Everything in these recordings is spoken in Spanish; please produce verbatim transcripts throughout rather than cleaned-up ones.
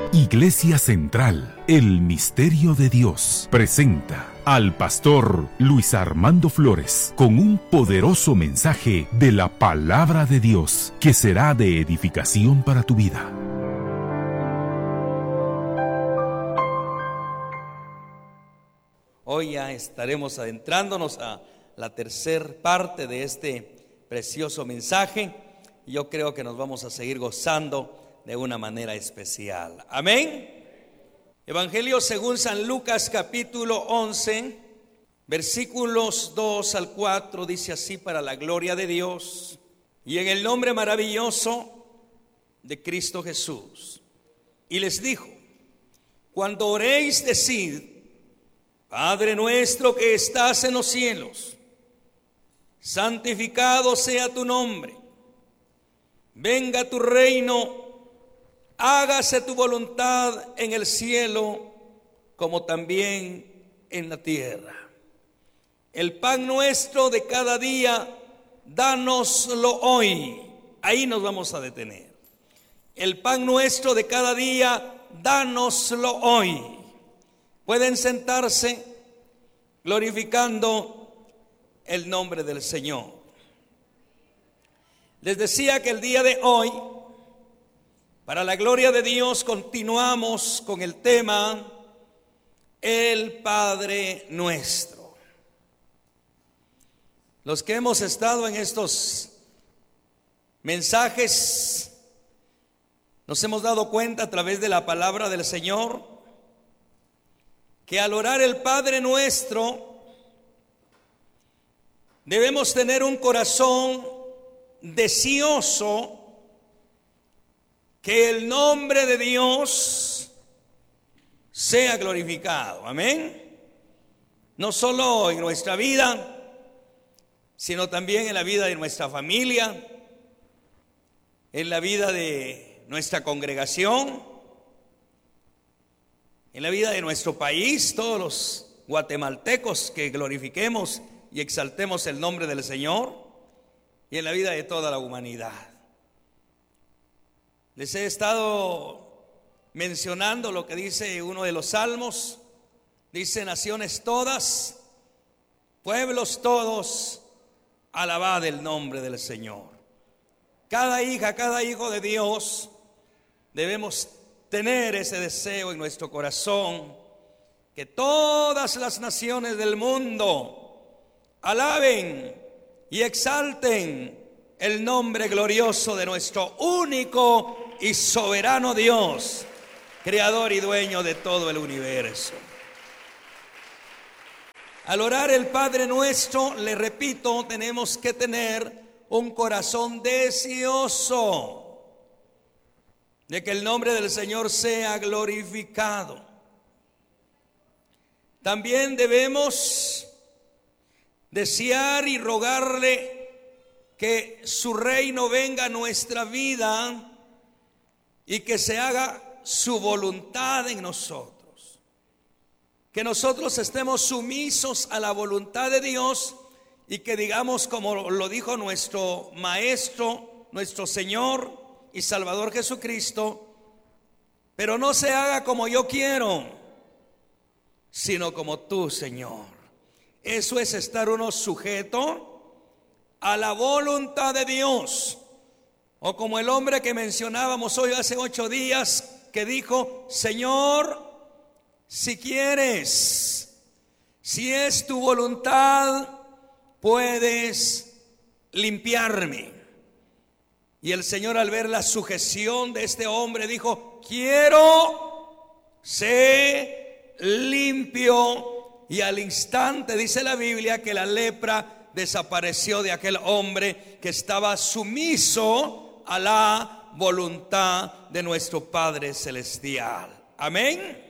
Iglesia Central, el Misterio de Dios, presenta al pastor Luis Armando Flores con un poderoso mensaje de la Palabra de Dios que será de edificación para tu vida. Hoy ya estaremos adentrándonos a la tercera parte de este precioso mensaje. Yo creo que nos vamos a seguir gozando de una manera especial. Amén. Evangelio según San Lucas, capítulo once, versículos dos al cuatro, dice así: para la gloria de Dios y en el nombre maravilloso de Cristo Jesús. Y les dijo: cuando oréis, decid: Padre nuestro que estás en los cielos, santificado sea tu nombre. Venga tu reino. Hágase tu voluntad en el cielo como también en la tierra. El pan nuestro de cada día, dánoslo hoy. Ahí nos vamos a detener. El pan nuestro de cada día, dánoslo hoy. Pueden sentarse glorificando el nombre del Señor. Les decía que el día de hoy, para la gloria de Dios, continuamos con el tema el Padre Nuestro. Los que hemos estado en estos mensajes nos hemos dado cuenta a través de la palabra del Señor que al orar el Padre Nuestro debemos tener un corazón deseoso que el nombre de Dios sea glorificado. Amén. No solo en nuestra vida, sino también en la vida de nuestra familia, en la vida de nuestra congregación, en la vida de nuestro país. Todos los guatemaltecos que glorifiquemos y exaltemos el nombre del Señor, y en la vida de toda la humanidad. Les he estado mencionando lo que dice uno de los salmos. Dice: naciones todas, pueblos todos, alabad el nombre del Señor. Cada hija, cada hijo de Dios, debemos tener ese deseo en nuestro corazón, que todas las naciones del mundo alaben y exalten el nombre glorioso de nuestro único y soberano Dios, creador y dueño de todo el universo. Al orar el Padre Nuestro, le repito, tenemos que tener un corazón deseoso de que el nombre del Señor sea glorificado. También debemos desear y rogarle que su reino venga a nuestra vida y que se haga su voluntad en nosotros. Que nosotros estemos sumisos a la voluntad de Dios y que digamos, como lo dijo nuestro Maestro, nuestro Señor y Salvador Jesucristo: pero no se haga como yo quiero, sino como tú, Señor. Eso es estar uno sujeto a la voluntad de Dios. O como el hombre que mencionábamos hoy hace ocho días, que dijo: Señor, si quieres, si es tu voluntad, puedes limpiarme. Y el Señor, al ver la sujeción de este hombre, dijo: quiero, sé limpio. Y al instante dice la Biblia que la lepra desapareció de aquel hombre que estaba sumiso a la voluntad de nuestro Padre Celestial. Amén.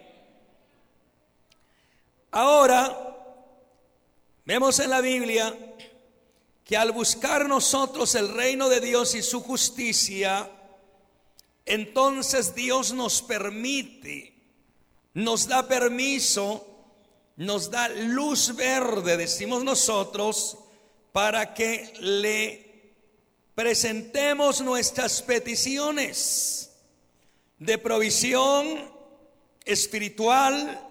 Ahora vemos en la Biblia que al buscar nosotros el reino de Dios y su justicia, entonces Dios nos permite, nos da permiso, nos da luz verde, decimos nosotros, para que le presentemos nuestras peticiones. de provisión espiritual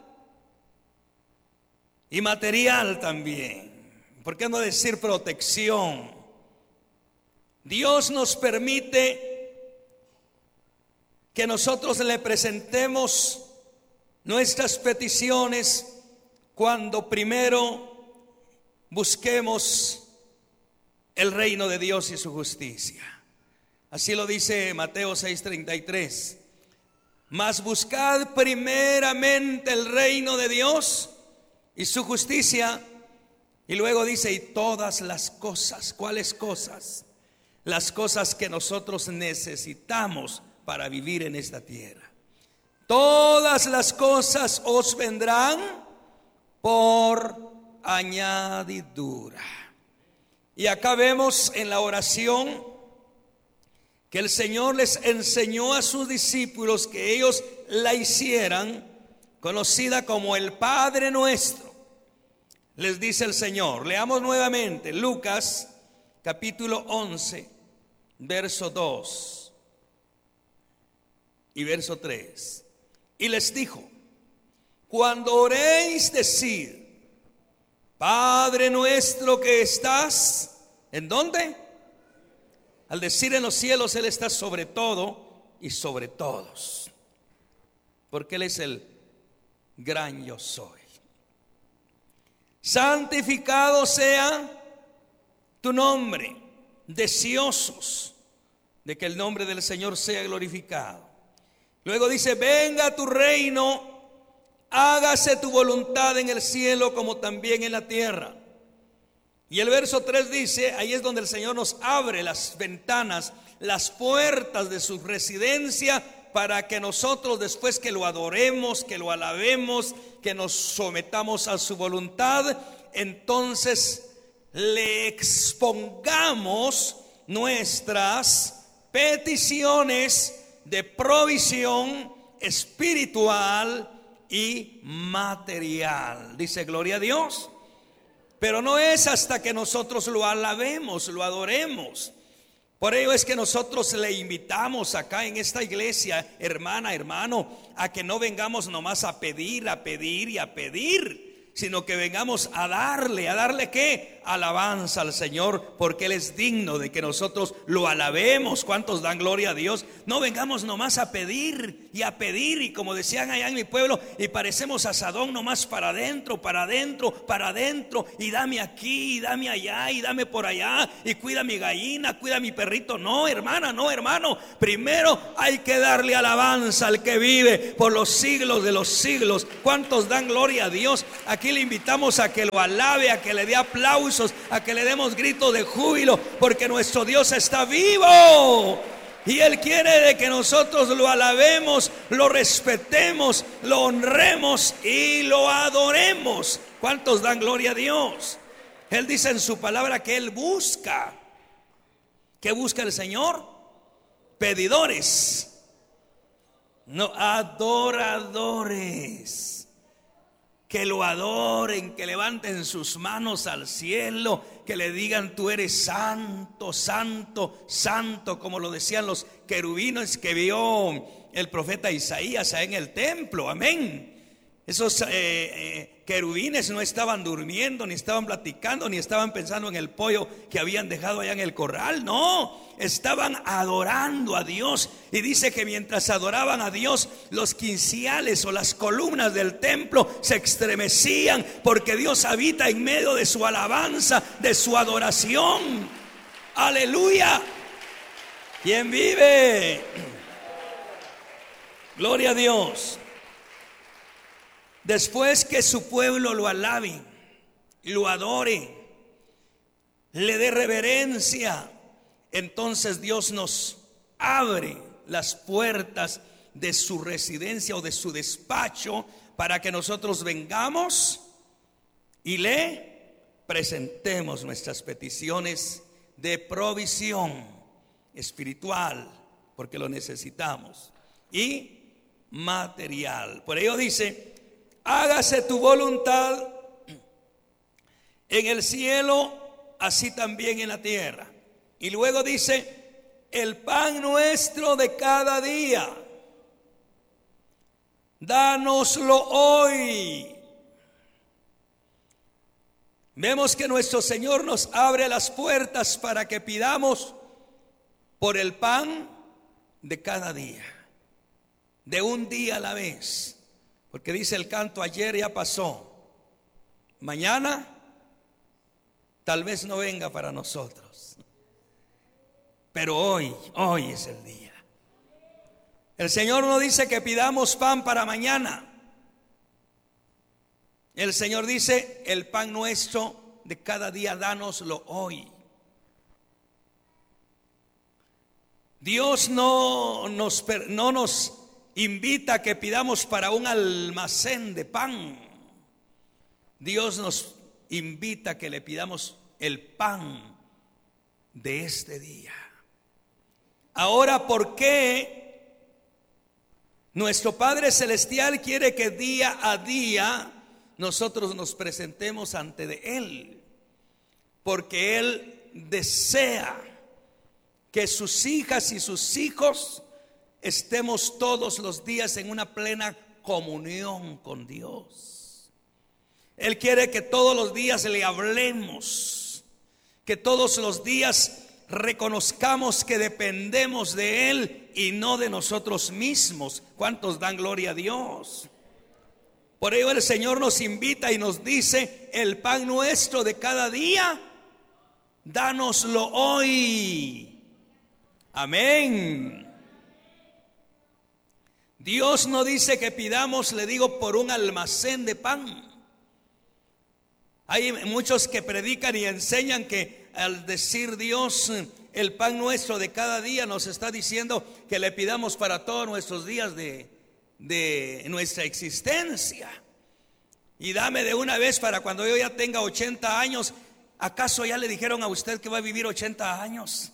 y material también. ¿Por qué no decir protección? Dios nos permite que nosotros le presentemos nuestras peticiones cuando primero busquemos el reino de Dios y su justicia. Así lo dice Mateo seis treinta y tres. Mas buscad primeramente el reino de Dios y su justicia. Y luego dice, y todas las cosas. ¿Cuáles cosas? Las cosas que nosotros necesitamos para vivir en esta tierra. Todas las cosas os vendrán por añadidura. Y acá vemos en la oración que el Señor les enseñó a sus discípulos que ellos la hicieran, conocida como el Padre Nuestro. Les dice el Señor, leamos nuevamente Lucas capítulo once, verso dos y verso tres. Y les dijo, cuando oréis, decid, Padre nuestro que estás, ¿en dónde? Al decir en los cielos, Él está sobre todo y sobre todos, porque Él es el gran yo soy. Santificado sea tu nombre, deseosos de que el nombre del Señor sea glorificado. Luego dice, venga tu reino, hágase tu voluntad en el cielo como también en la tierra. Y el verso tres dice, ahí es donde el Señor nos abre las ventanas, las puertas de su residencia, para que nosotros, después que lo adoremos, que lo alabemos, que nos sometamos a su voluntad, entonces le expongamos nuestras peticiones de provisión espiritual y material. Dice, gloria a Dios. Pero no es hasta que nosotros lo alabemos, lo adoremos. Por ello es que nosotros le invitamos acá en esta iglesia, hermana, hermano, a que no vengamos nomás a pedir, a pedir y a pedir, sino que vengamos a darle, a darle ¿qué? Alabanza al Señor, porque Él es digno de que nosotros lo alabemos. ¿Cuántos dan gloria a Dios? No vengamos nomás a pedir y a pedir, y como decían allá en mi pueblo, y parecemos asadón nomás para adentro, para adentro, para adentro, y dame aquí, y dame allá, y dame por allá, y cuida mi gallina, cuida mi perrito. No, hermana, no, hermano, primero hay que darle alabanza al que vive por los siglos de los siglos. ¿Cuántos dan gloria a Dios? Aquí le invitamos a que lo alabe, a que le dé aplausos, a que le demos gritos de júbilo, porque nuestro Dios está vivo y Él quiere de que nosotros lo alabemos, lo respetemos, lo honremos y lo adoremos. ¿Cuántos dan gloria a Dios? Él dice en su palabra que Él busca. ¿Qué busca el Señor? Pedidores, no adoradores. Que lo adoren, que levanten sus manos al cielo, que le digan, tú eres santo, santo, santo, como lo decían los querubines que vio el profeta Isaías en el templo. Amén. Esos eh, eh, querubines no estaban durmiendo, ni estaban platicando, ni estaban pensando en el pollo que habían dejado allá en el corral. No, estaban adorando a Dios. Y dice que mientras adoraban a Dios, los quiciales o las columnas del templo se estremecían, porque Dios habita en medio de su alabanza, de su adoración. Aleluya. ¿Quién vive? Gloria a Dios. Después que su pueblo lo alabe, lo adore, le dé reverencia, entonces Dios nos abre las puertas de su residencia o de su despacho para que nosotros vengamos y le presentemos nuestras peticiones de provisión espiritual, porque lo necesitamos, y material. Por ello dice, hágase tu voluntad en el cielo, así también en la tierra. Y luego dice, el pan nuestro de cada día. dánoslo hoy. Vemos que nuestro Señor nos abre las puertas para que pidamos por el pan de cada día, de un día a la vez. Porque dice el canto, ayer ya pasó, mañana tal vez no venga para nosotros, pero hoy, hoy es el día. El Señor no dice que pidamos pan para mañana. El Señor dice, el pan nuestro de cada día, dánoslo hoy. Dios no nos, no nos invita a que pidamos para un almacén de pan. Dios nos invita a que le pidamos el pan de este día. Ahora, ¿por qué nuestro Padre Celestial quiere que día a día nosotros nos presentemos ante de Él? Porque Él desea que sus hijas y sus hijos estemos todos los días en una plena comunión con Dios. Él quiere que todos los días le hablemos, que todos los días reconozcamos que dependemos de Él y no de nosotros mismos. ¿Cuántos dan gloria a Dios? Por ello el Señor nos invita y nos dice, el pan nuestro de cada día, dánoslo hoy. Amén. Dios no dice que pidamos, le digo, por un almacén de pan. Hay muchos que predican y enseñan que al decir Dios, el pan nuestro de cada día, nos está diciendo que le pidamos para todos nuestros días de, de nuestra existencia. Y dame de una vez para cuando yo ya tenga ochenta años. ¿Acaso ya le dijeron a usted que va a vivir ochenta años?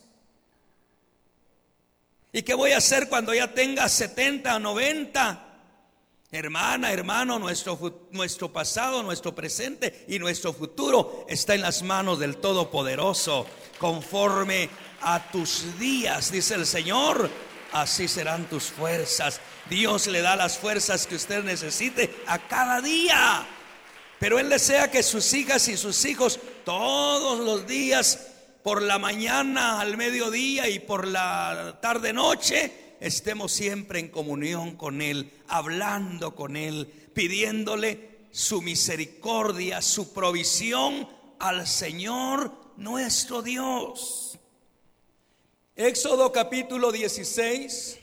¿Y qué voy a hacer cuando ya tenga setenta o noventa? Hermana, hermano, nuestro, nuestro pasado, nuestro presente y nuestro futuro está en las manos del Todopoderoso. Conforme a tus días, dice el Señor, así serán tus fuerzas. Dios le da las fuerzas que usted necesite a cada día. Pero Él desea que sus hijas y sus hijos todos los días, por la mañana, al mediodía y por la tarde noche, estemos siempre en comunión con Él, hablando con Él, pidiéndole su misericordia, su provisión al Señor nuestro Dios. Éxodo capítulo dieciséis,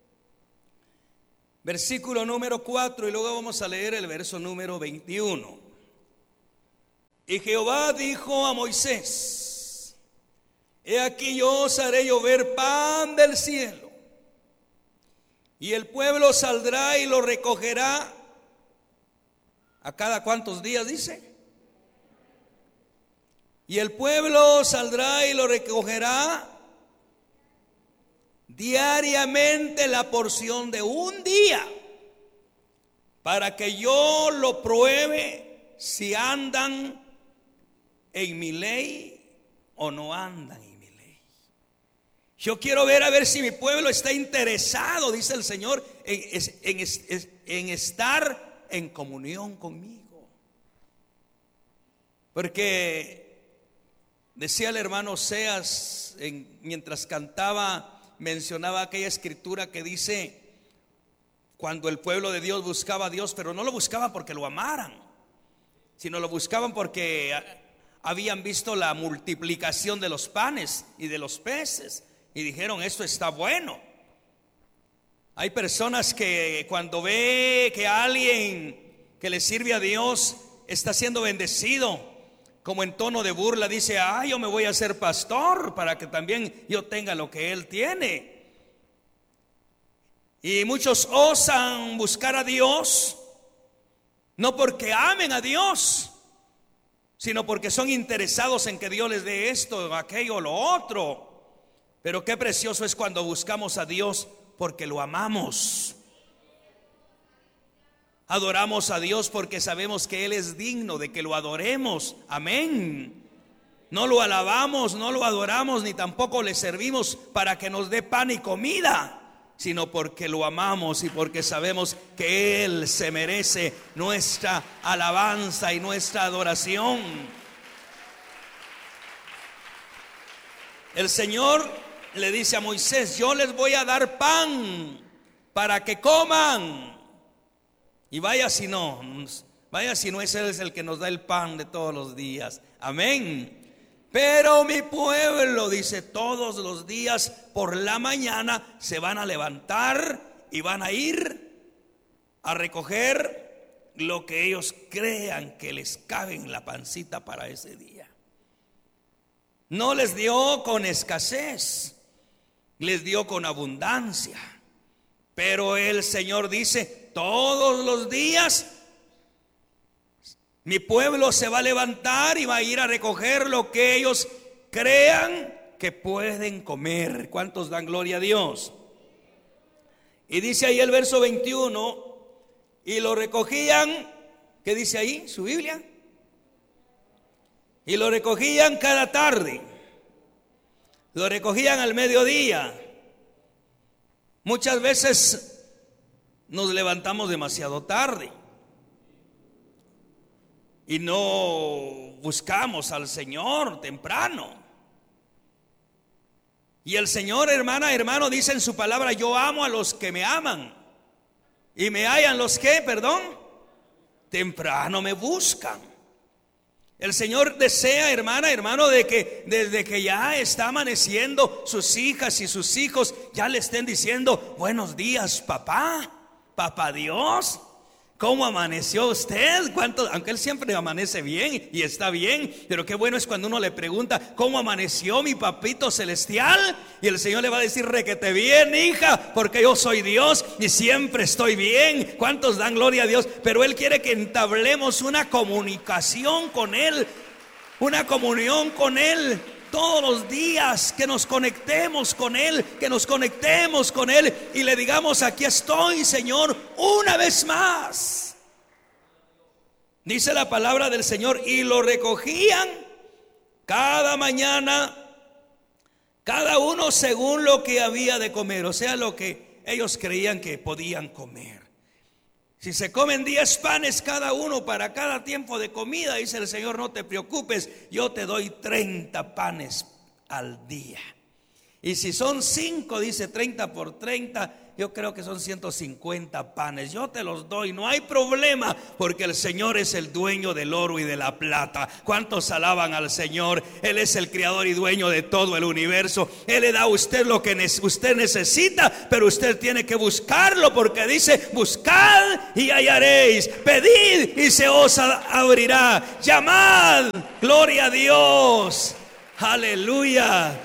versículo número cuatro, y luego vamos a leer el verso número veintiuno. Y Jehová dijo a Moisés: he aquí yo os haré llover pan del cielo, y el pueblo saldrá y lo recogerá. ¿A cada cuántos días dice? Y el pueblo saldrá y lo recogerá diariamente, la porción de un día, para que yo lo pruebe si andan en mi ley o no andan en mi ley. Yo quiero ver a ver si mi pueblo está interesado, dice el Señor, en, en, en estar en comunión conmigo. Porque decía el hermano Oseas, en, mientras cantaba, mencionaba aquella escritura que dice, cuando el pueblo de Dios buscaba a Dios, pero no lo buscaban porque lo amaran, sino lo buscaban porque habían visto la multiplicación de los panes y de los peces y dijeron, esto está bueno. Hay personas que cuando ve que alguien que le sirve a Dios está siendo bendecido, como en tono de burla dice, ah, yo me voy a hacer pastor para que también yo tenga lo que él tiene. Y muchos osan buscar a Dios, no porque amen a Dios, sino porque son interesados en que Dios les dé esto, aquello o lo otro. Pero qué precioso es cuando buscamos a Dios porque lo amamos. Adoramos a Dios porque sabemos que Él es digno de que lo adoremos. Amén. No lo alabamos, no lo adoramos, ni tampoco le servimos para que nos dé pan y comida, sino porque lo amamos y porque sabemos que Él se merece nuestra alabanza y nuestra adoración. El Señor le dice a Moisés: yo les voy a dar pan para que coman. Y vaya si no, vaya si no es Él es el que nos da el pan de todos los días. Amén. Pero mi pueblo, dice, todos los días por la mañana se van a levantar y van a ir a recoger lo que ellos crean que les cabe en la pancita para ese día. No les dio con escasez, les dio con abundancia. Pero el Señor dice: todos los días mi pueblo se va a levantar y va a ir a recoger lo que ellos crean que pueden comer. ¿Cuántos dan gloria a Dios? Y dice ahí el verso veintiuno: y lo recogían, ¿qué dice ahí su Biblia? Y lo recogían cada tarde, lo recogían al mediodía. Muchas veces nos levantamos demasiado tarde y no buscamos al Señor temprano. Y el Señor, hermana, hermano, dice en su palabra: yo amo a los que me aman y me hallan los que, perdón, temprano me buscan. El Señor desea, hermana, hermano, de que desde que ya está amaneciendo, sus hijas y sus hijos ya le estén diciendo: buenos días, papá, papá Dios. ¿Cómo amaneció usted? ¿Cuánto? Aunque él siempre amanece bien y está bien, pero qué bueno es cuando uno le pregunta: ¿cómo amaneció mi papito celestial? Y el Señor le va a decir: requete bien, hija, porque yo soy Dios y siempre estoy bien. ¿Cuántos dan gloria a Dios? Pero Él quiere que entablemos una comunicación con Él, una comunión con Él todos los días, que nos conectemos con Él, que nos conectemos con Él y le digamos: aquí estoy, Señor, una vez más. Dice la palabra del Señor: y lo recogían cada mañana, cada uno según lo que había de comer, o sea, lo que ellos creían que podían comer. Si se comen diez panes cada uno para cada tiempo de comida, dice el Señor: no te preocupes, yo te doy treinta panes al día. Y si son cinco, dice treinta por treinta, yo creo que son ciento cincuenta panes. Yo te los doy, no hay problema, porque el Señor es el dueño del oro y de la plata. ¿Cuántos alaban al Señor? Él es el creador y dueño de todo el universo. Él le da a usted lo que usted necesita, pero usted tiene que buscarlo, porque dice: buscad y hallaréis, pedid y se os abrirá, llamad. Gloria a Dios, aleluya.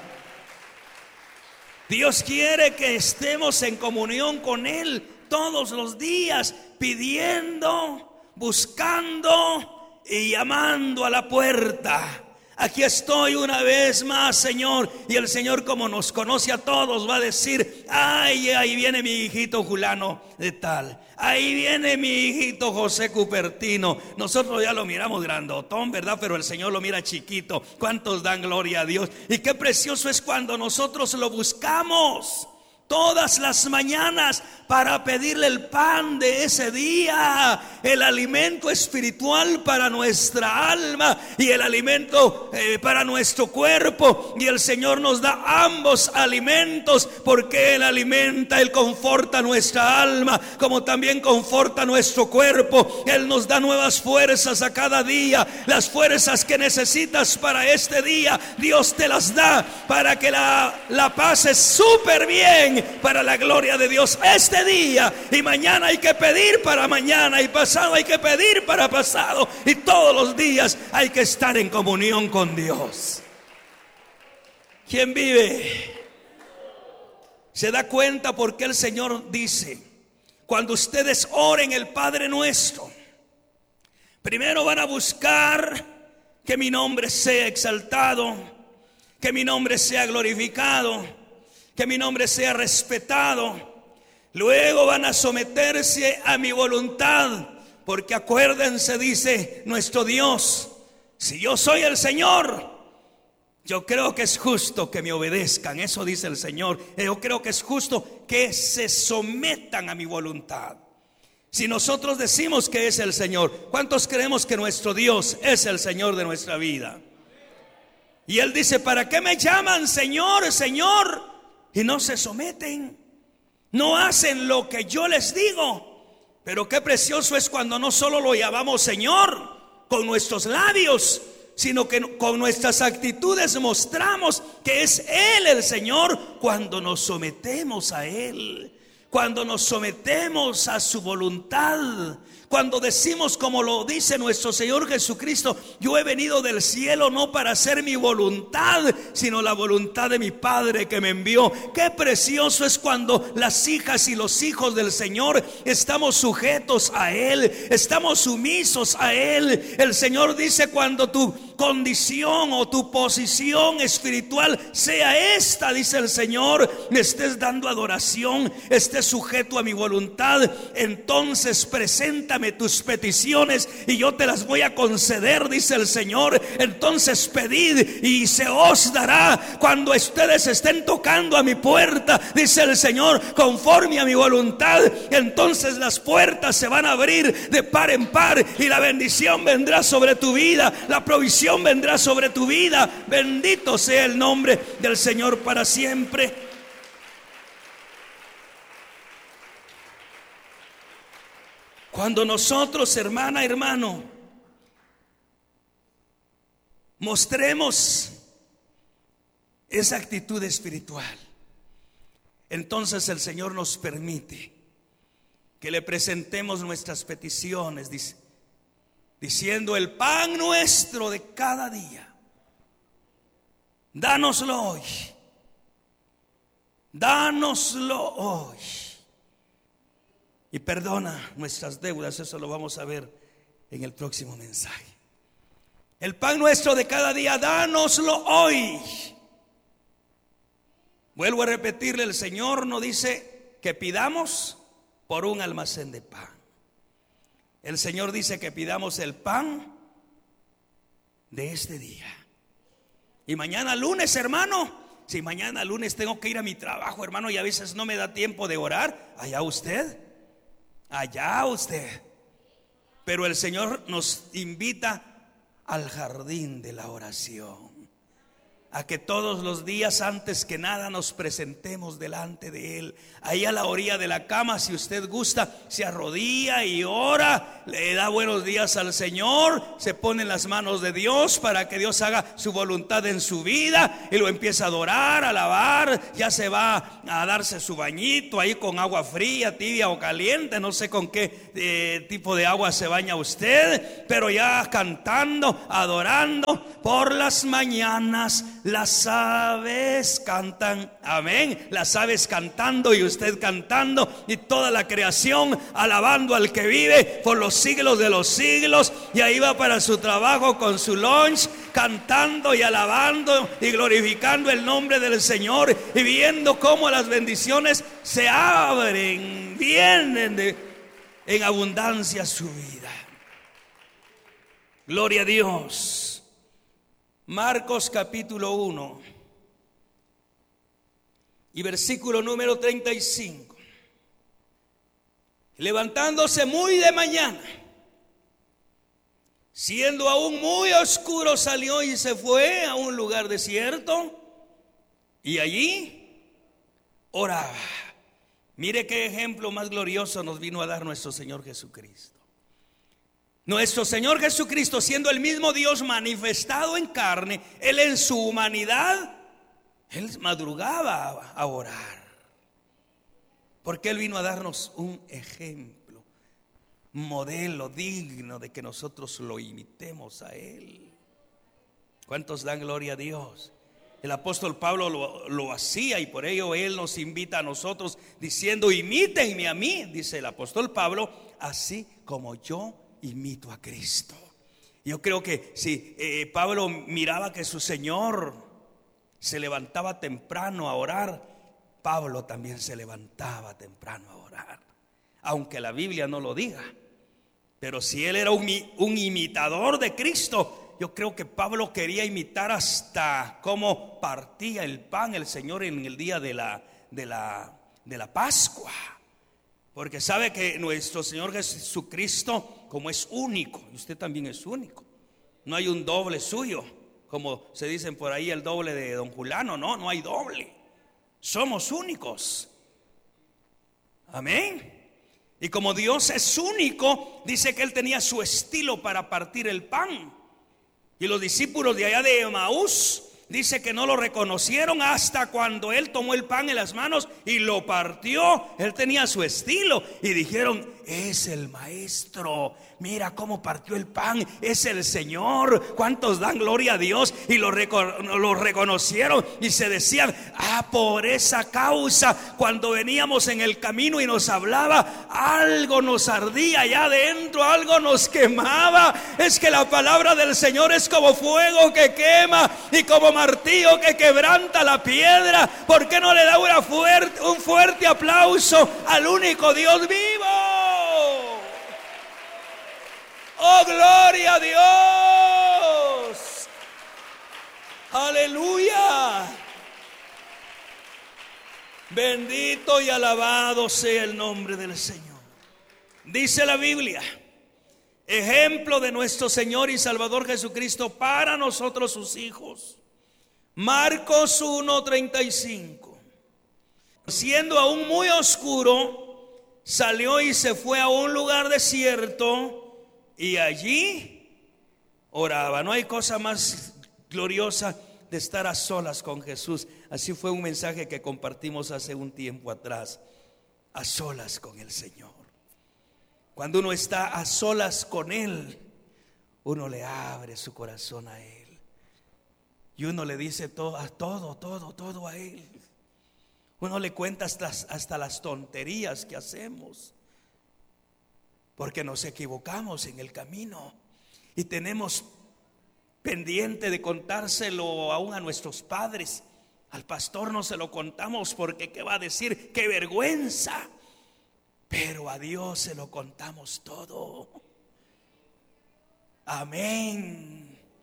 Dios quiere que estemos en comunión con Él todos los días, pidiendo, buscando y llamando a la puerta. Aquí estoy una vez más, Señor. Y el Señor, como nos conoce a todos, va a decir: ay, ahí viene mi hijito Julano de tal, ahí viene mi hijito José Cupertino. Nosotros ya lo miramos grandotón, ¿verdad? Pero el Señor lo mira chiquito. ¿Cuántos dan gloria a Dios? Y qué precioso es cuando nosotros lo buscamos todas las mañanas para pedirle el pan de ese día, el alimento espiritual para nuestra alma y el alimento eh, para nuestro cuerpo. Y el Señor nos da ambos alimentos, porque Él alimenta, Él conforta nuestra alma, como también conforta nuestro cuerpo. Él nos da nuevas fuerzas a cada día. Las fuerzas que necesitas para este día, Dios te las da para que la, la pases súper bien, para la gloria de Dios este día. Y mañana hay que pedir para mañana, y pasado hay que pedir para pasado, y todos los días hay que estar en comunión con Dios. ¿Quién vive? Se da cuenta porque el Señor dice: cuando ustedes oren el Padre Nuestro, primero van a buscar que mi nombre sea exaltado, que mi nombre sea glorificado, que mi nombre sea respetado. Luego van a someterse a mi voluntad, porque acuérdense, dice nuestro Dios: si yo soy el Señor, Yo creo que es justo que me obedezcan, eso dice el Señor. Yo creo que es justo que se sometan a mi voluntad. Si nosotros decimos que es el Señor, ¿cuántos creemos que nuestro Dios es el Señor de nuestra vida? Y Él dice: ¿para qué me llaman Señor, Señor? Y no se someten, no hacen lo que yo les digo. Pero qué precioso es cuando no solo lo llamamos Señor con nuestros labios, sino que con nuestras actitudes mostramos que es Él el Señor cuando nos sometemos a Él, cuando nos sometemos a su voluntad, cuando decimos como lo dice nuestro Señor Jesucristo: yo he venido del cielo no para hacer mi voluntad, sino la voluntad de mi Padre que me envió. Qué precioso es cuando las hijas y los hijos del Señor estamos sujetos a Él, estamos sumisos a Él. El Señor dice: cuando tu condición o tu posición espiritual sea esta, dice el Señor, me estés dando adoración, estés sujeto a mi voluntad, entonces preséntame tus peticiones y yo te las voy a conceder, dice el Señor. Entonces pedid y se os dará. Cuando ustedes estén tocando a mi puerta, dice el Señor, conforme a mi voluntad, entonces las puertas se van a abrir de par en par y la bendición vendrá sobre tu vida, la provisión vendrá sobre tu vida. Bendito sea el nombre del Señor para siempre. Cuando nosotros, hermana, hermano, mostremos esa actitud espiritual, entonces el Señor nos permite que le presentemos nuestras peticiones, dice, diciendo: el pan nuestro de cada día, dánoslo hoy, dánoslo hoy. Y perdona nuestras deudas, eso lo vamos a ver en el próximo mensaje. El pan nuestro de cada día, dánoslo hoy. Vuelvo a repetirle, el Señor no dice que pidamos por un almacén de pan. El Señor dice que pidamos el pan de este día. Y mañana lunes, hermano, si mañana lunes tengo que ir a mi trabajo, hermano, y a veces no me da tiempo de orar, allá usted, allá usted. Pero el Señor nos invita al jardín de la oración, a que todos los días, antes que nada, nos presentemos delante de Él. Ahí a la orilla de la cama, si usted gusta, se arrodilla y ora, le da buenos días al Señor, se pone en las manos de Dios para que Dios haga su voluntad en su vida, y lo empieza a adorar, a alabar. Ya se va a darse su bañito ahí con agua fría, tibia o caliente, no sé con qué eh, tipo de agua se baña usted, pero ya cantando, adorando. Por las mañanas las aves cantan, amén, las aves cantando y usted cantando, y toda la creación alabando al que vive por los siglos de los siglos. Y ahí va para su trabajo con su lunch, cantando y alabando y glorificando el nombre del Señor, y viendo cómo las bendiciones se abren, vienen de, en abundancia a su vida. Gloria a Dios. Marcos capítulo uno y versículo número treinta y cinco. Levantándose muy de mañana, siendo aún muy oscuro, salió y se fue a un lugar desierto, y allí oraba. Mire qué ejemplo más glorioso nos vino a dar nuestro Señor Jesucristo. Nuestro Señor Jesucristo, siendo el mismo Dios manifestado en carne, Él en su humanidad, Él madrugaba a orar, porque Él vino a darnos un ejemplo, modelo digno de que nosotros lo imitemos a Él. ¿Cuántos dan gloria a Dios? El apóstol Pablo lo, lo hacía, y por ello Él nos invita a nosotros diciendo: imítenme a mí, dice el apóstol Pablo, así como yo imito a Cristo. Yo creo que si eh, Pablo miraba que su Señor se levantaba temprano a orar, Pablo también se levantaba temprano a orar, aunque la Biblia no lo diga. Pero si él era un, un imitador de Cristo, yo creo que Pablo quería imitar hasta cómo partía el pan el Señor en el día de la, de la, de la Pascua. Porque sabe que nuestro Señor Jesucristo, como es único, y usted también es único, no hay un doble suyo, como se dicen por ahí, el doble de don Julano. No, no hay doble. Somos únicos. Amén. Y como Dios es único, dice que Él tenía su estilo para partir el pan. Y los discípulos de allá de Emaús, dice que no lo reconocieron hasta cuando Él tomó el pan en las manos y lo partió. Él tenía su estilo y dijeron: es el maestro, mira cómo partió el pan, es el Señor. ¿Cuántos dan gloria a Dios? Y lo, reco- lo reconocieron y se decían: ah, por esa causa, cuando veníamos en el camino y nos hablaba, algo nos ardía allá adentro, algo nos quemaba. Es que la palabra del Señor es como fuego que quema y como martillo que quebranta la piedra. ¿Por qué no le da una fuerte, un fuerte aplauso al único Dios vivo? ¡Oh, gloria a Dios! ¡Aleluya! Bendito y alabado sea el nombre del Señor. Dice la Biblia, ejemplo de nuestro Señor y Salvador Jesucristo para nosotros sus hijos. Marcos uno treinta y cinco. Siendo aún muy oscuro, salió y se fue a un lugar desierto y allí oraba. No hay cosa más gloriosa de estar a solas con Jesús. Así fue un mensaje que compartimos hace un tiempo atrás. A solas con el Señor. Cuando uno está a solas con Él, uno le abre su corazón a Él. Y uno le dice todo, todo, todo, todo a Él. Uno le cuenta hasta, hasta las tonterías que hacemos, porque nos equivocamos en el camino y tenemos pendiente de contárselo aún a nuestros padres. Al pastor no se lo contamos porque ¿qué va a decir? ¡Qué vergüenza! Pero a Dios se lo contamos todo. Amén.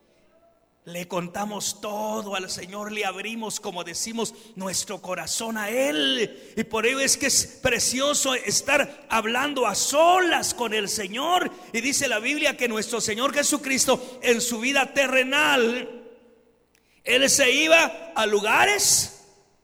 Le contamos todo al Señor, le abrimos, como decimos, nuestro corazón a Él. Y por ello es que es precioso estar hablando a solas con el Señor. Y dice la Biblia que nuestro Señor Jesucristo en su vida terrenal, Él se iba a lugares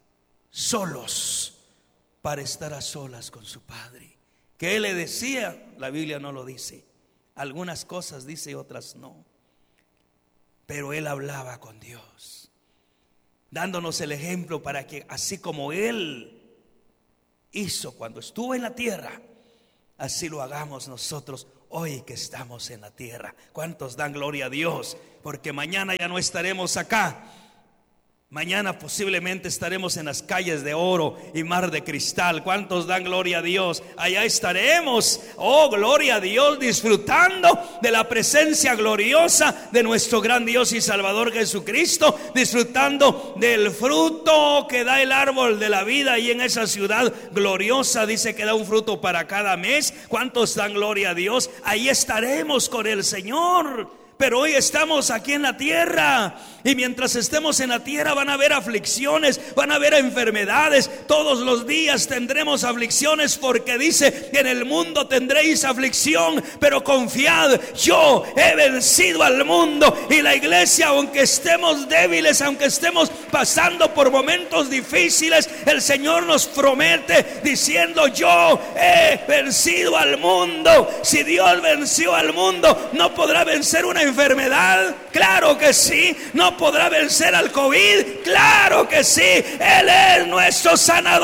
solos para estar a solas con su Padre. ¿Qué Él le decía? La Biblia no lo dice. Algunas cosas dice, otras no. Pero Él hablaba con Dios, dándonos el ejemplo para que así como Él hizo cuando estuvo en la tierra, así lo hagamos nosotros hoy que estamos en la tierra. ¿Cuántos dan gloria a Dios? Porque mañana ya no estaremos acá. Mañana posiblemente estaremos en las calles de oro y mar de cristal. ¿Cuántos dan gloria a Dios? Allá estaremos, oh gloria a Dios, disfrutando de la presencia gloriosa de nuestro gran Dios y Salvador Jesucristo, disfrutando del fruto que da el árbol de la vida. Y en esa ciudad gloriosa dice que da un fruto para cada mes. ¿Cuántos dan gloria a Dios? Ahí estaremos con el Señor. Pero hoy estamos aquí en la tierra, y mientras estemos en la tierra van a haber aflicciones, van a haber enfermedades. Todos los días tendremos aflicciones, porque dice que en el mundo tendréis aflicción, pero confiad, yo he vencido al mundo. Y la iglesia, aunque estemos débiles, aunque estemos pasando por momentos difíciles, el Señor nos promete diciendo: yo he vencido al mundo. Si Dios venció al mundo, ¿no podrá vencer una enfermedad? Claro que sí. ¿No podrá vencer al COVID? Claro que sí. Él es nuestro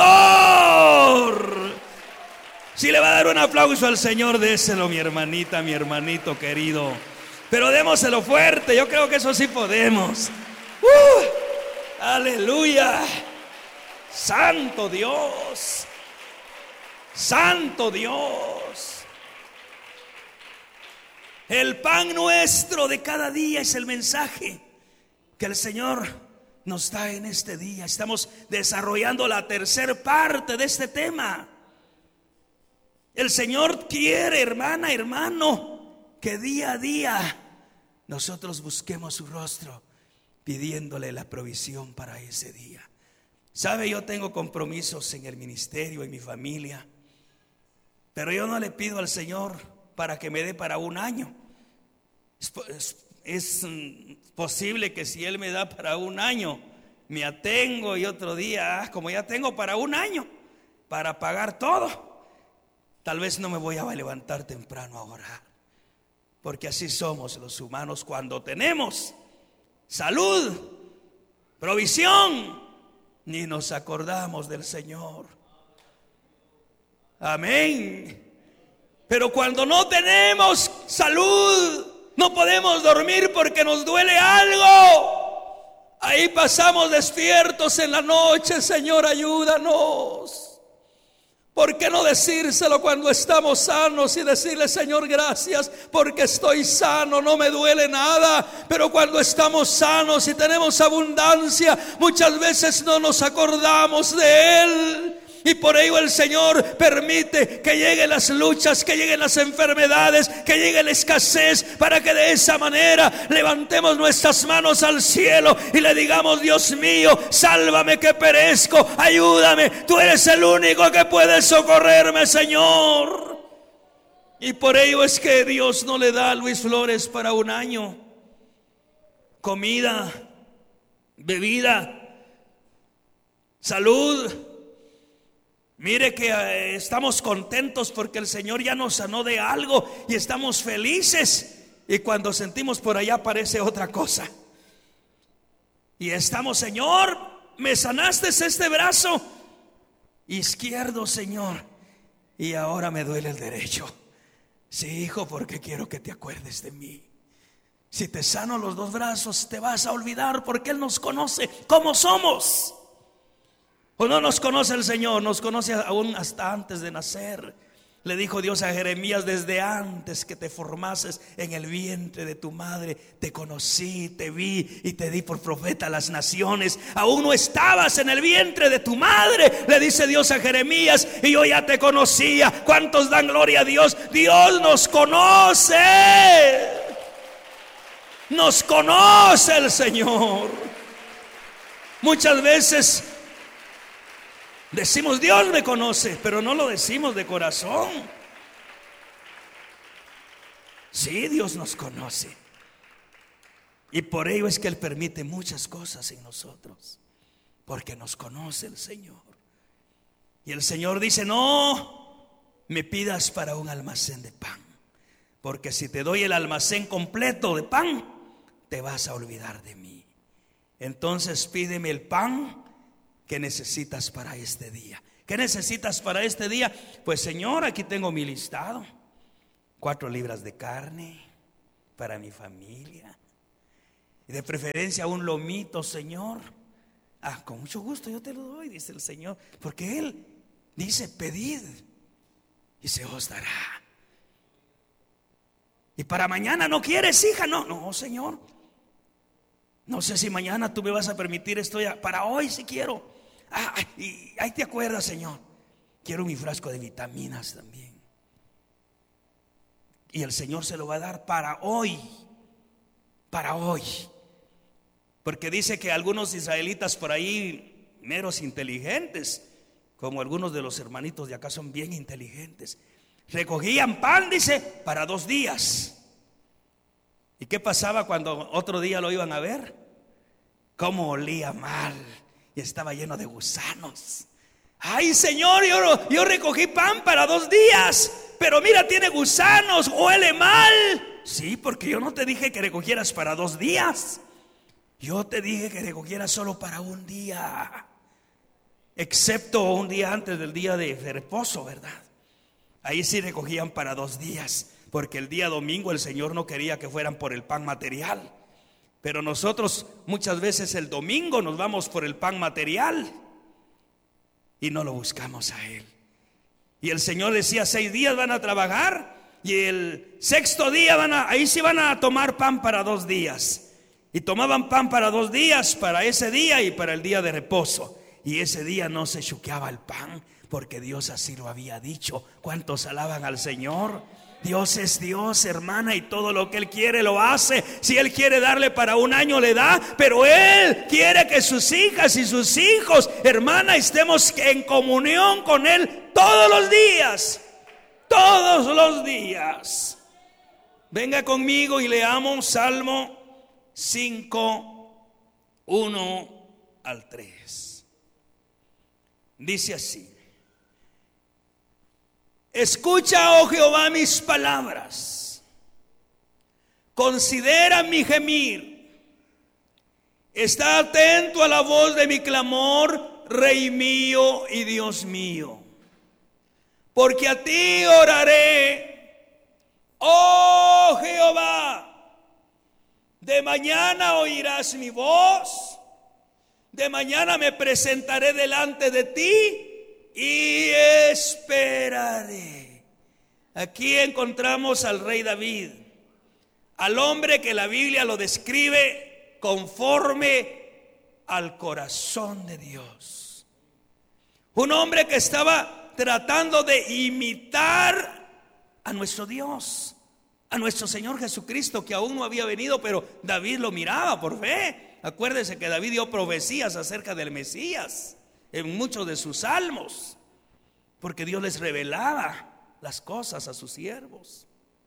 sanador. Si le va a dar un aplauso al Señor, déselo, mi hermanita, mi hermanito querido. Pero démoselo fuerte. Yo creo que eso sí podemos. uh, Aleluya. Santo Dios, Santo Dios. El pan nuestro de cada día es el mensaje que el Señor nos da en este día. Estamos desarrollando la tercera parte de este tema. El Señor quiere, hermana, hermano, que día a día nosotros busquemos su rostro pidiéndole la provisión para ese día. Sabe, yo tengo compromisos en el ministerio, en mi familia, pero yo no le pido al Señor para que me dé para un año. Es, es, es posible que si Él me da para un año, me atengo y otro día, ah, como ya tengo para un año, para pagar todo, tal vez no me voy a levantar temprano a orar. Porque así somos los humanos cuando tenemos salud, provisión, ni nos acordamos del Señor. Amén. Pero cuando no tenemos salud, no podemos dormir porque nos duele algo. Ahí pasamos despiertos en la noche. Señor, ayúdanos. ¿Por qué no decírselo cuando estamos sanos y decirle: Señor, gracias porque estoy sano, no me duele nada? Pero cuando estamos sanos y tenemos abundancia, muchas veces no nos acordamos de Él. Y por ello el Señor permite que lleguen las luchas, que lleguen las enfermedades, que llegue la escasez, para que de esa manera levantemos nuestras manos al cielo y le digamos: Dios mío, sálvame que perezco, ayúdame, tú eres el único que puede socorrerme, Señor. Y por ello es que Dios no le da a Luis Flores para un año comida, bebida, salud. Mire que eh, estamos contentos porque el Señor ya nos sanó de algo y estamos felices. Y cuando sentimos por allá aparece otra cosa. Y estamos: Señor, me sanaste este brazo izquierdo, Señor, y ahora me duele el derecho. Sí, hijo, porque quiero que te acuerdes de mí. Si te sano los dos brazos, te vas a olvidar, porque Él nos conoce como somos. ¿O no nos conoce el Señor? Nos conoce aún hasta antes de nacer. Le dijo Dios a Jeremías: desde antes que te formases en el vientre de tu madre, te conocí, te vi y te di por profeta a las naciones. Aún no estabas en el vientre de tu madre, le dice Dios a Jeremías, y yo ya te conocía. ¿Cuántos dan gloria a Dios? Dios nos conoce. Nos conoce el Señor. Muchas veces decimos: Dios me conoce, pero no lo decimos de corazón. Sí, Dios nos conoce. Y por ello es que Él permite muchas cosas en nosotros, porque nos conoce el Señor. Y el Señor dice: no me pidas para un almacén de pan, porque si te doy el almacén completo de pan, te vas a olvidar de mí. Entonces pídeme el pan que necesitas para este día. ¿Qué necesitas para este día? Pues, Señor, aquí tengo mi listado: cuatro libras de carne para mi familia, y de preferencia un lomito, Señor. Ah, con mucho gusto yo te lo doy, dice el Señor, porque Él dice: pedid y se os dará. Y para mañana no quieres, hija. No, no, Señor, no sé si mañana tú me vas a permitir esto. Ya para hoy sí quiero. Ah, y ahí te acuerdas, Señor, quiero mi frasco de vitaminas también. Y el Señor se lo va a dar para hoy. Para hoy. Porque dice que algunos israelitas por ahí, meros inteligentes, como algunos de los hermanitos de acá son bien inteligentes, recogían pan, dice, para dos días. ¿Y qué pasaba cuando otro día lo iban a ver? Cómo olía mal y estaba lleno de gusanos. Ay, Señor, yo, yo recogí pan para dos días, pero mira, tiene gusanos, huele mal. Sí, porque yo no te dije que recogieras para dos días. Yo te dije que recogieras solo para un día, excepto un día antes del día de reposo, ¿verdad? Ahí sí recogían para dos días, porque el día domingo el Señor no quería que fueran por el pan material. Pero nosotros muchas veces el domingo nos vamos por el pan material y no lo buscamos a Él. Y el Señor decía: seis días van a trabajar y el sexto día van a, ahí sí van a tomar pan para dos días. Y tomaban pan para dos días, para ese día y para el día de reposo. Y ese día no se chuqueaba el pan, porque Dios así lo había dicho. ¿Cuántos alaban al Señor? Dios es Dios, hermana, y todo lo que Él quiere lo hace. Si Él quiere darle para un año, le da. Pero Él quiere que sus hijas y sus hijos, hermana, estemos en comunión con Él todos los días. Todos los días. Venga conmigo y leamos Salmo cinco, uno al tres. Dice así: escucha, oh Jehová, mis palabras, considera mi gemir, está atento a la voz de mi clamor, Rey mío y Dios mío. Porque a ti oraré, oh Jehová, de mañana oirás mi voz, de mañana me presentaré delante de ti y esperaré. Aquí encontramos al rey David, al hombre que la Biblia lo describe conforme al corazón de Dios. Un hombre que estaba tratando de imitar a nuestro Dios, a nuestro Señor Jesucristo, que aún no había venido, pero David lo miraba por fe. Acuérdense que David dio profecías acerca del Mesías en muchos de sus salmos, porque Dios les revelaba las cosas a sus siervos.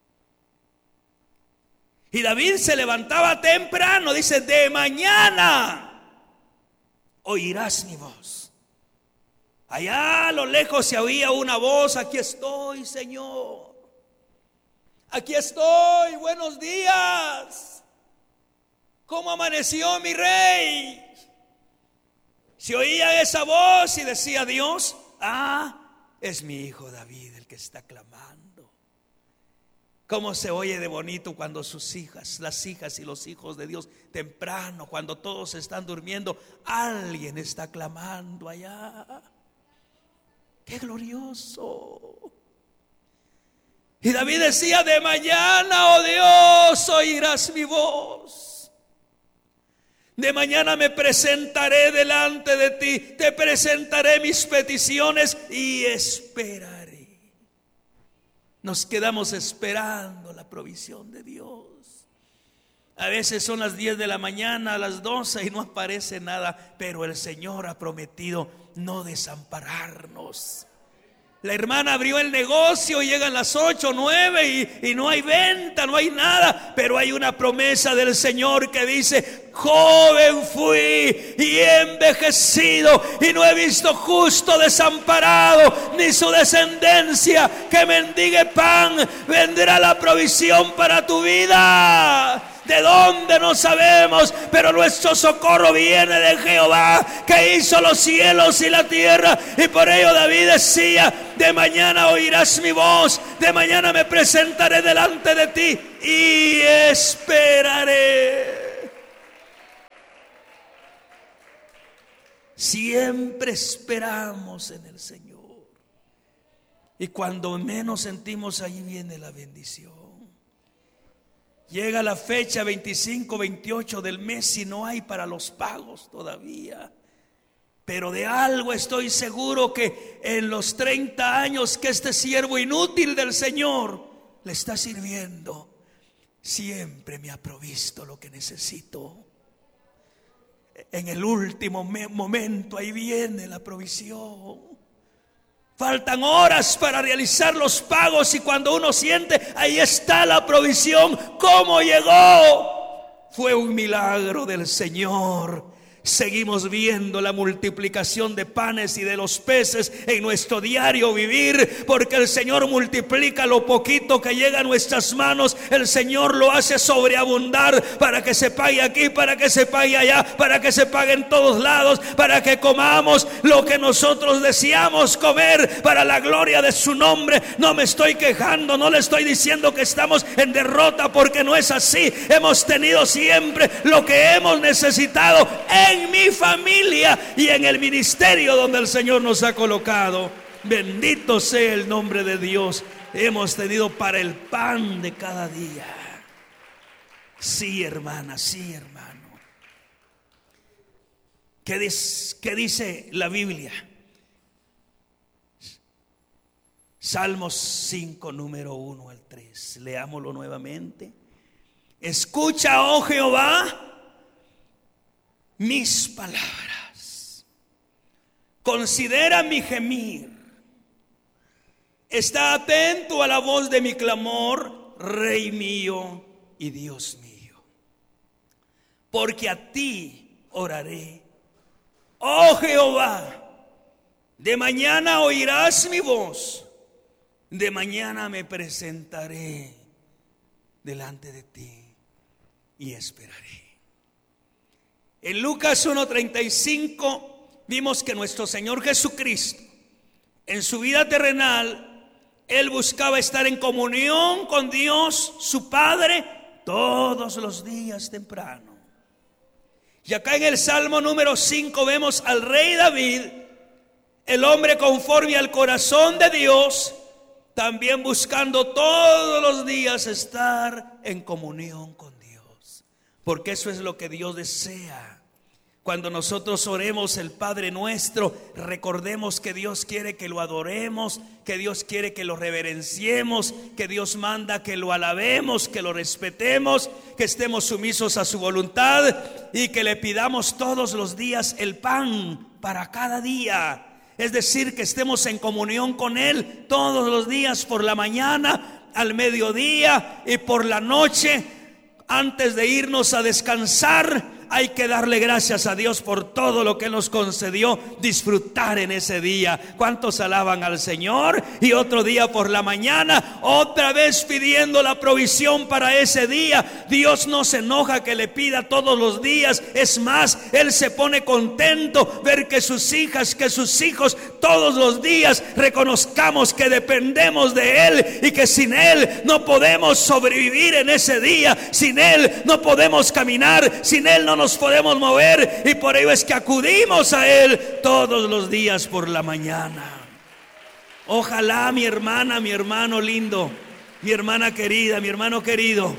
Y David se levantaba temprano, dice: de mañana oirás mi voz. Allá a lo lejos se oía una voz: aquí estoy, Señor, aquí estoy, buenos días, ¿cómo amaneció mi rey? Se oía esa voz y decía Dios: ah, es mi hijo David el que está clamando. Cómo se oye de bonito cuando sus hijas, las hijas y los hijos de Dios, temprano, cuando todos están durmiendo, alguien está clamando allá. ¡Qué glorioso! Y David decía: de mañana, oh Dios, oirás mi voz. De mañana me presentaré delante de ti, te presentaré mis peticiones y esperaré. Nos quedamos esperando la provisión de Dios. A veces son las diez de la mañana, a las doce y no aparece nada, pero el Señor ha prometido no desampararnos. La hermana abrió el negocio y llegan las ocho, nueve y, y no hay venta, no hay nada, pero hay una promesa del Señor que dice: joven fui y he envejecido y no he visto justo desamparado, ni su descendencia que mendigue pan. Vendrá la provisión para tu vida. ¿De dónde? No sabemos, pero nuestro socorro viene de Jehová, que hizo los cielos y la tierra. Y por ello David decía: de mañana oirás mi voz, de mañana me presentaré delante de ti y esperaré. Siempre esperamos en el Señor, y cuando menos sentimos, ahí viene la bendición. Llega la fecha veinticinco, veintiocho del mes y no hay para los pagos todavía. Pero de algo estoy seguro, que en los treinta años que este siervo inútil del Señor le está sirviendo, siempre me ha provisto lo que necesito. En el último momento ahí viene la provisión. Faltan horas para realizar los pagos y cuando uno siente, ahí está la provisión. ¿Cómo llegó? Fue un milagro del Señor. Seguimos viendo la multiplicación de panes y de los peces en nuestro diario vivir, porque el Señor multiplica lo poquito que llega a nuestras manos. El Señor lo hace sobreabundar para que se pague aquí, para que se pague allá, para que se pague en todos lados, para que comamos lo que nosotros deseamos comer para la gloria de su nombre. No me estoy quejando, no le estoy diciendo que estamos en derrota, porque no es así. Hemos tenido siempre lo que hemos necesitado en en mi familia y en el ministerio donde el Señor nos ha colocado. Bendito sea el nombre de Dios. Hemos tenido para el pan de cada día. Sí, hermana, sí, hermano. ¿Qué dice, qué dice la Biblia? Salmos cinco, número uno al tres. Leámoslo nuevamente. Escucha, oh Jehová, mis palabras. Considera mi gemir. Está atento a la voz de mi clamor, Rey mío y Dios mío. Porque a ti oraré, oh Jehová. De mañana oirás mi voz. De mañana me presentaré delante de ti y esperaré. En Lucas uno treinta y cinco vimos que nuestro Señor Jesucristo, en su vida terrenal, Él buscaba estar en comunión con Dios, su Padre, todos los días temprano. Y acá en el Salmo número cinco vemos al rey David, el hombre conforme al corazón de Dios, también buscando todos los días estar en comunión con Dios. Porque eso es lo que Dios desea. Cuando nosotros oremos el Padre Nuestro, recordemos que Dios quiere que lo adoremos, que Dios quiere que lo reverenciemos, que Dios manda que lo alabemos, que lo respetemos, que estemos sumisos a su voluntad y que le pidamos todos los días el pan para cada día. Es decir, que estemos en comunión con Él todos los días, por la mañana, al mediodía y por la noche. Antes de irnos a descansar, hay que darle gracias a Dios por todo lo que nos concedió disfrutar en ese día. ¿Cuántos alaban al Señor? Y otro día por la mañana, otra vez pidiendo la provisión para ese día. Dios no se enoja que le pida todos los días. Es más, Él se pone contento ver que sus hijas, que sus hijos todos los días reconozcamos que dependemos de Él y que sin Él no podemos sobrevivir en ese día. Sin Él no podemos caminar, sin Él no nos podemos mover, y por ello es que acudimos a Él todos los días por la mañana. Ojalá mi hermana, mi hermano lindo, mi hermana querida, mi hermano querido,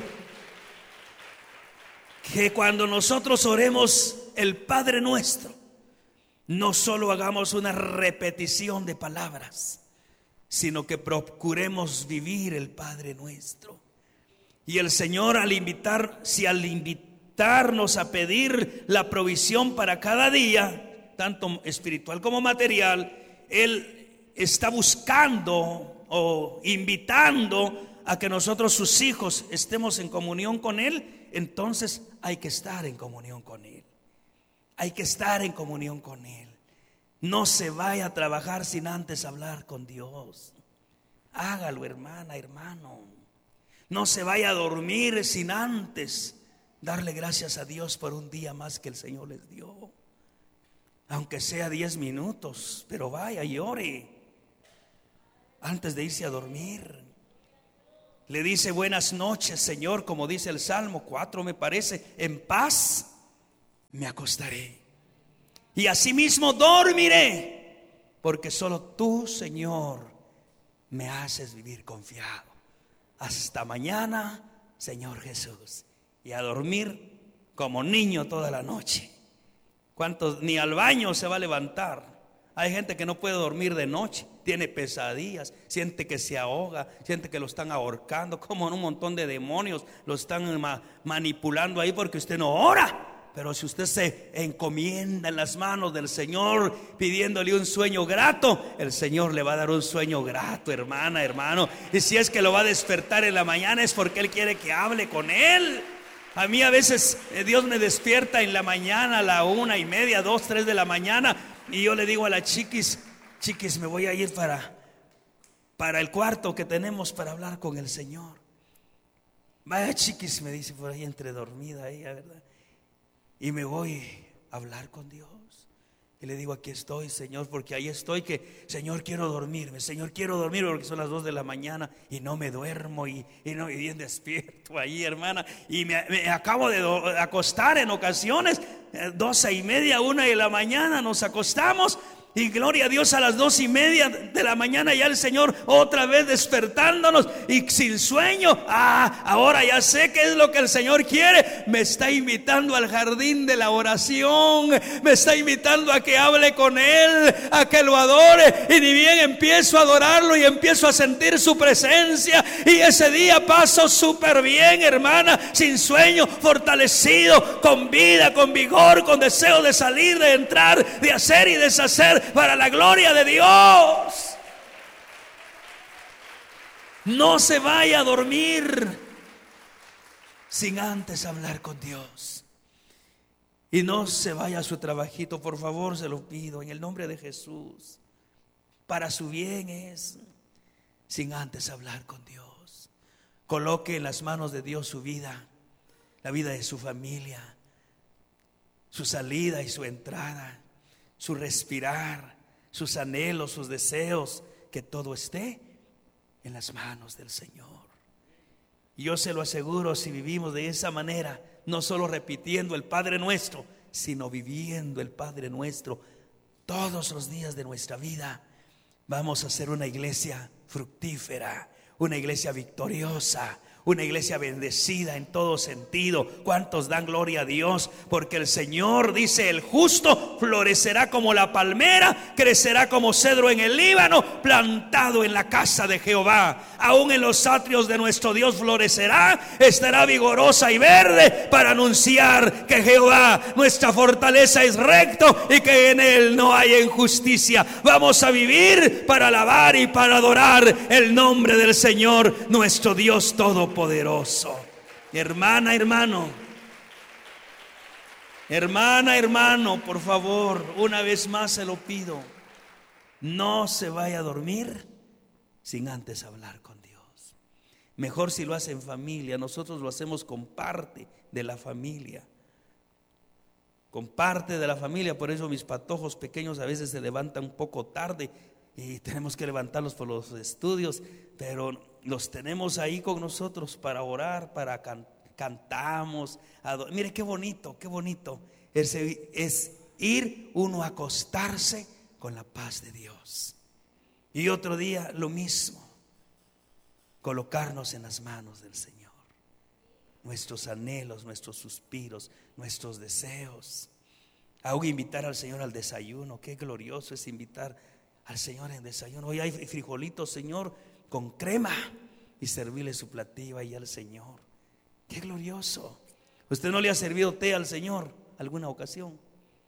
que cuando nosotros oremos el Padre Nuestro, no solo hagamos una repetición de palabras, sino que procuremos vivir el Padre Nuestro. Y el Señor, al invitar, si al invitarnos a pedir la provisión para cada día, tanto espiritual como material, Él está buscando o invitando a que nosotros, sus hijos, estemos en comunión con Él. Entonces hay que estar en comunión con Él. Hay que estar en comunión con Él. No se vaya a trabajar sin antes hablar con Dios. Hágalo, hermana, hermano. No se vaya a dormir sin antes darle gracias a Dios por un día más que el Señor les dio. Aunque sea diez minutos, pero vaya y ore antes de irse a dormir. Le dice buenas noches, Señor, como dice el Salmo cuatro, me parece, en paz me acostaré y asimismo dormiré, porque solo tú, Señor, me haces vivir confiado. Hasta mañana, Señor Jesús. Y a dormir como niño toda la noche. ¿Cuántos ni al baño se va a levantar? Hay gente que no puede dormir de noche, tiene pesadillas, siente que se ahoga, siente que lo están ahorcando, como en un montón de demonios lo están ma- manipulando ahí porque usted no ora. Pero si usted se encomienda en las manos del Señor pidiéndole un sueño grato, el Señor le va a dar un sueño grato, hermana, hermano. Y si es que lo va a despertar en la mañana, es porque Él quiere que hable con Él. A mí a veces Dios me despierta en la mañana a la una y media, dos, tres de la mañana, y yo le digo a la chiquis, chiquis, me voy a ir para, para el cuarto que tenemos para hablar con el Señor. Vaya, chiquis, me dice por ahí entre dormida ella, ¿verdad? Y me voy a hablar con Dios. Y le digo, aquí estoy, Señor, porque ahí estoy, que Señor, quiero dormirme, Señor, quiero dormirme, porque son las dos de la mañana y no me duermo, y, y no y bien despierto ahí, hermana. Y me, me acabo de do, acostar en ocasiones, eh, doce y media, una de la mañana nos acostamos, Y gloria a Dios, a las dos y media de la mañana ya el Señor otra vez despertándonos y sin sueño. Ah, ahora ya sé qué es lo que el Señor quiere. Me está invitando al jardín de la oración. Me está invitando a que hable con Él, a que lo adore. Y ni bien empiezo a adorarlo y empiezo a sentir su presencia. Y ese día paso súper bien, hermana, sin sueño, fortalecido, con vida, con vigor, con deseo de salir, de entrar, de hacer y deshacer para la gloria de Dios. No se vaya a dormir sin antes hablar con Dios. Y no se vaya a su trabajito, por favor, se lo pido en el nombre de Jesús. Para su bien es, sin antes hablar con Dios. Coloque en las manos de Dios su vida, la vida de su familia, su salida y su entrada, su respirar, sus anhelos, sus deseos, que todo esté en las manos del Señor. Y yo se lo aseguro, si vivimos de esa manera, no solo repitiendo el Padre Nuestro, sino viviendo el Padre Nuestro todos los días de nuestra vida, vamos a ser una iglesia fructífera, una iglesia victoriosa, una iglesia bendecida en todo sentido. ¿Cuántos dan gloria a Dios? Porque el Señor dice: el justo florecerá como la palmera, crecerá como cedro en el Líbano, plantado en la casa de Jehová. Aún en los atrios de nuestro Dios florecerá, estará vigorosa y verde, para anunciar que Jehová, nuestra fortaleza, es recto y que en Él no hay injusticia. Vamos a vivir para alabar y para adorar el nombre del Señor, nuestro Dios Todopoderoso. Poderoso. Hermana, hermano, hermana, hermano, por favor, una vez más se lo pido, no se vaya a dormir sin antes hablar con Dios. Mejor si lo hace en familia. Nosotros lo hacemos con parte de la familia, con parte de la familia. Por eso mis patojos pequeños a veces se levantan un poco tarde y tenemos que levantarlos por los estudios, pero los tenemos ahí con nosotros para orar, para can, cantamos. Ador- Mire qué bonito, qué bonito es, es ir uno a acostarse con la paz de Dios. Y otro día lo mismo, colocarnos en las manos del Señor, nuestros anhelos, nuestros suspiros, nuestros deseos. Aún invitar al Señor al desayuno. Qué glorioso es invitar al Señor en desayuno. Hoy hay frijolitos, Señor, con crema, y servirle su platillo ahí al Señor. Qué glorioso. ¿Usted no le ha servido té al Señor alguna ocasión?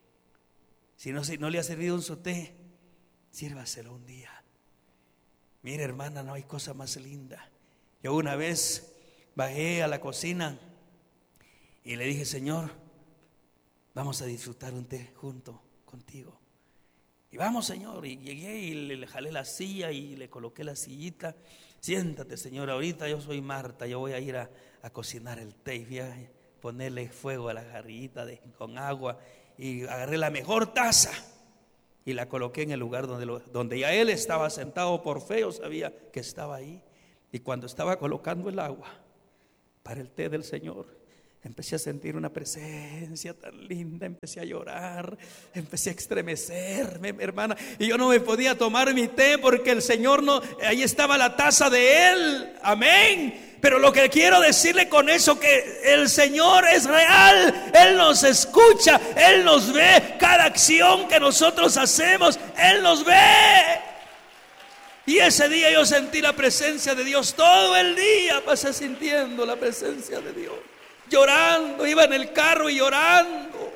Si no, si no le ha servido un su té, sírvaselo un día. Mire, hermana, no hay cosa más linda. Yo una vez bajé a la cocina y le dije: Señor, vamos a disfrutar un té junto contigo. Y vamos, Señor. Y llegué y le, le jalé la silla y le coloqué la sillita. Siéntate, Señor, ahorita yo soy Marta, yo voy a ir a, a cocinar el té. Y voy a ponerle fuego a la jarrita de, con agua. Y agarré la mejor taza y la coloqué en el lugar donde, lo, donde ya él estaba sentado. Por fe yo sabía que estaba ahí. Y cuando estaba colocando el agua para el té del Señor, empecé a sentir una presencia tan linda, empecé a llorar, empecé a estremecerme, hermana, y yo no me podía tomar mi té porque el Señor no, ahí estaba la taza de Él, amén. Pero lo que quiero decirle con eso, que el Señor es real, Él nos escucha, Él nos ve, cada acción que nosotros hacemos, Él nos ve. Y ese día yo sentí la presencia de Dios, todo el día pasé sintiendo la presencia de Dios. Llorando, iba en el carro y llorando.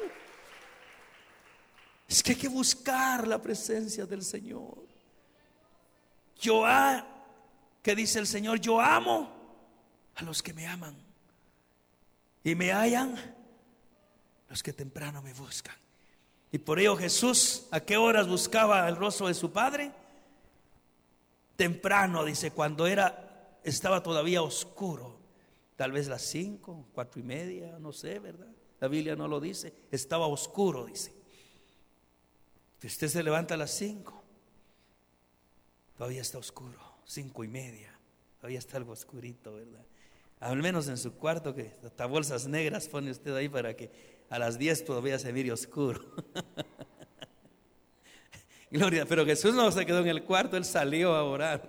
Es que hay que buscar la presencia del Señor. Yo, ah, ¿qué dice el Señor? Yo amo a los que me aman y me hallan los que temprano me buscan. Y por ello Jesús, ¿a qué horas buscaba el rostro de su Padre? Temprano, dice, cuando era, estaba todavía oscuro. Tal vez las cinco, cuatro y media, no sé, ¿verdad? La Biblia no lo dice. Estaba oscuro, dice. Si usted se levanta a las cinco, todavía está oscuro. Cinco y media, todavía está algo oscurito, ¿verdad? Al menos en su cuarto, que hasta bolsas negras pone usted ahí para que a las diez todavía se mire oscuro. Gloria, pero Jesús no se quedó en el cuarto, Él salió a orar.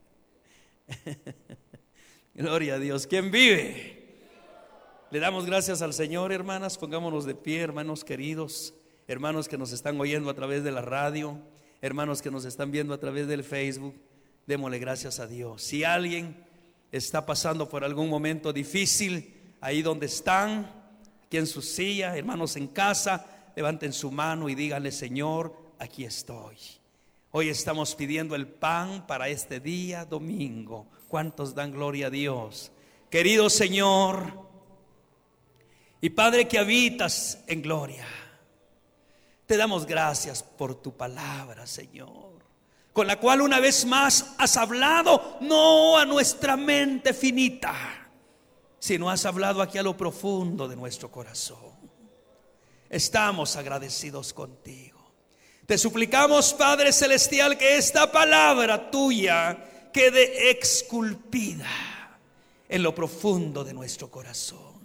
Gloria a Dios. ¿Quién vive? Le damos gracias al Señor, hermanas. Pongámonos de pie, hermanos queridos, hermanos que nos están oyendo a través de la radio, hermanos que nos están viendo a través del Facebook. Démosle gracias a Dios. Si alguien está pasando por algún momento difícil, ahí donde están, aquí en su silla, hermanos en casa, levanten su mano y díganle: Señor, aquí estoy. Hoy estamos pidiendo el pan para este día domingo. ¿Cuántos dan gloria a Dios? Querido Señor y Padre que habitas en gloria, te damos gracias por tu palabra, Señor, con la cual una vez más has hablado no a nuestra mente finita, sino has hablado aquí a lo profundo de nuestro corazón. Estamos agradecidos contigo. Te suplicamos, Padre Celestial, que esta palabra tuya quede esculpida en lo profundo de nuestro corazón.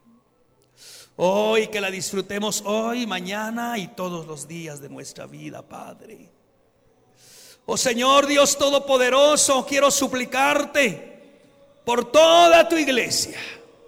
Hoy que la disfrutemos hoy, mañana y todos los días de nuestra vida, Padre. Oh Señor Dios Todopoderoso, quiero suplicarte por toda tu iglesia,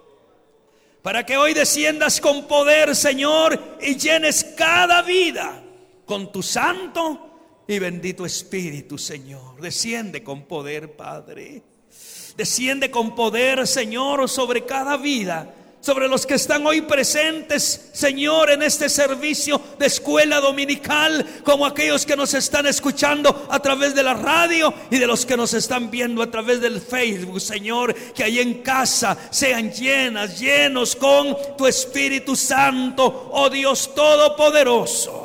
para que hoy desciendas con poder, Señor, y llenes cada vida con tu santo y bendito Espíritu, Señor. Desciende con poder, Padre. Desciende con poder, Señor, sobre cada vida, sobre los que están hoy presentes, Señor, en este servicio de escuela dominical, como aquellos que nos están escuchando a través de la radio y de los que nos están viendo a través del Facebook, Señor. Que ahí en casa sean llenas, llenos con tu Espíritu Santo, oh Dios Todopoderoso.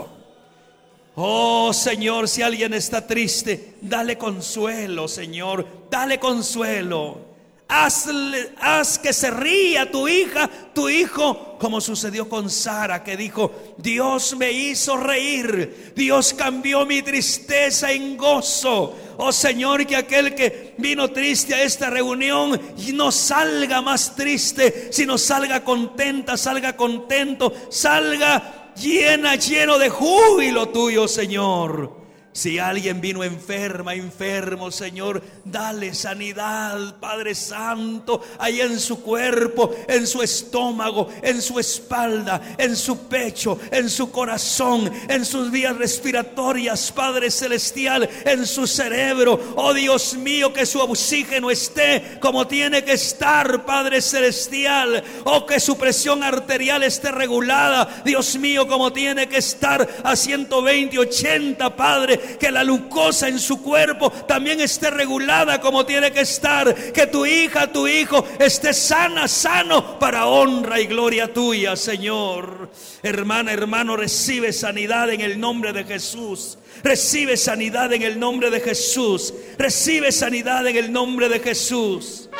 Oh Señor, si alguien está triste, dale consuelo, Señor, dale consuelo. Hazle, haz que se ría tu hija, tu hijo, como sucedió con Sara, que dijo: Dios me hizo reír, Dios cambió mi tristeza en gozo. Oh Señor, que aquel que vino triste a esta reunión no salga más triste, sino salga contenta, salga contento, salga llena, lleno de júbilo tuyo, Señor. Si alguien vino enferma, enfermo, Señor, dale sanidad, Padre Santo, ahí en su cuerpo, en su estómago, en su espalda, en su pecho, en su corazón, en sus vías respiratorias, Padre Celestial, en su cerebro. Oh Dios mío, que su oxígeno esté como tiene que estar, Padre Celestial. Oh, que su presión arterial esté regulada, Dios mío, como tiene que estar a ciento veinte, ochenta, Padre. Que la glucosa en su cuerpo también esté regulada como tiene que estar. Que tu hija, tu hijo esté sana, sano, para honra y gloria tuya, Señor. Hermana, hermano, recibe sanidad en el nombre de Jesús. Recibe sanidad en el nombre de Jesús. Recibe sanidad en el nombre de Jesús.